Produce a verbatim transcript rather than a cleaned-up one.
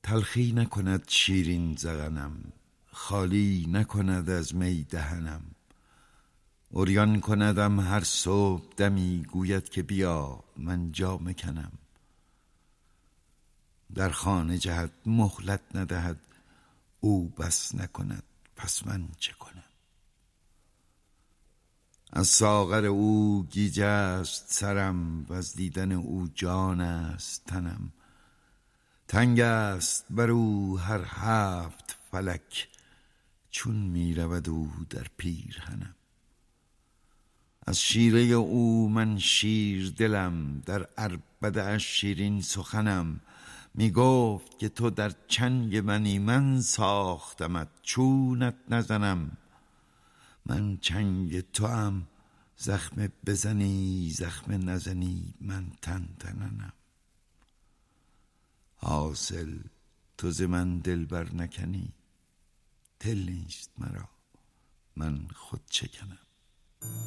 تلخی نکند شیرین ذقنم، خالی نکند از می دهنم. عریان کندم هر صبح دمی، گوید که بیا من جامه کنم. در خانه جهد مهلت ندهد، او بس نکند پس من چه کنم. از ساغر او گیج است سرم، و از دیدن او جان است تنم. تنگ است بر او هر هفت فلک، چون می رود او در پیرهنم. از شیره او من شیر دلم، در عربده اش شیرین سخنم. می گفت که تو در چنگ منی، من ساختمت چونت نزنم. من چنگ تو هم زخم بزنی، زخم نزنی من تن تننم. حاصل تو ز من دل بر نکنی، دل نیست مرا من خود چکنم.